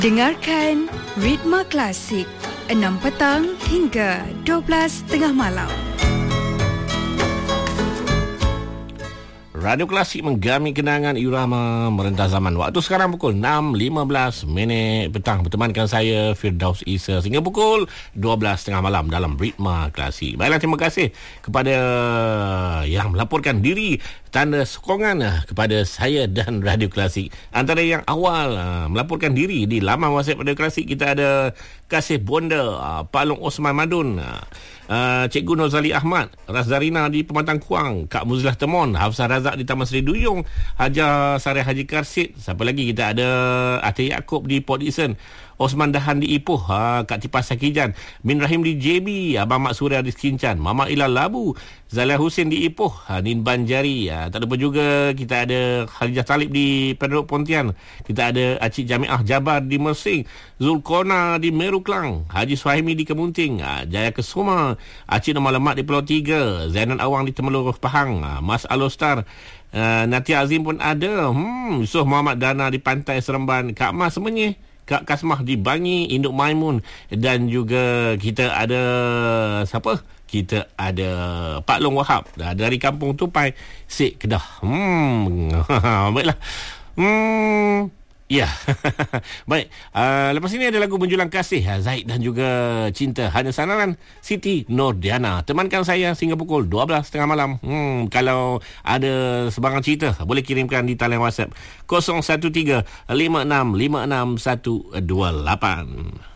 Dengarkan Ritma Klasik 6 petang hingga 12 tengah malam. Radio Klasik menggami kenangan irama merentas zaman. Waktu sekarang pukul 6.15 petang. Bertemankan saya Firdaus Isa sehingga pukul 12 tengah malam dalam Ritma Klasik. Baiklah, terima kasih kepada yang melaporkan diri tanda sokongan kepada saya dan Radio Klasik. Antara yang awal melaporkan diri di laman WhatsApp Radio Klasik, kita ada Kasih Bonda, Pak Long Osman Madun, Cikgu Nozali Ahmad, Razdarina di Pematang Kuang, Kak Muzlah Temon, Hafsah Razak di Taman Seri Duyung, Hajar Sarah Haji Karsit. Siapa lagi? Kita ada Atik Yaakob di Port Dickson, Osman Dahan di Ipoh, Kak Tipas Sakijan, Min Rahim di JB, Abang Mak Surya di Skincan, Mama Ilal Labu, Zalia Husin di Ipoh, Nin Banjari. Tak lupa juga kita ada Khalijah Talib di Penduduk Pontian, kita ada Acik Jamiah Jabar di Mersing, Zulkona di Meru Klang, Haji Suhaimi di Kemunting, Jaya Kesuma, Acik Nomor Lemak di Pulau 3, Zainal Awang di Temelurus Pahang, Mas Alostar, Natia Azim pun ada, Yusof Muhammad Dana di Pantai Seremban, Kak Mas Menyih, Kak Kasmah di Bangi, Induk Maimun, dan juga kita ada siapa? Kita ada Pak Long Wahab dari Kampung Tupai, Sik Kedah. Baiklah. Ya. Baik. Lepas ini ada lagu Menjulang Kasih, Zaid dan juga Cinta Hanya Sanaran, Siti Nordiana. Temankan saya sehingga pukul 12 tengah malam. Kalau ada sebarang cerita, boleh kirimkan di talian WhatsApp 013 56 56 128.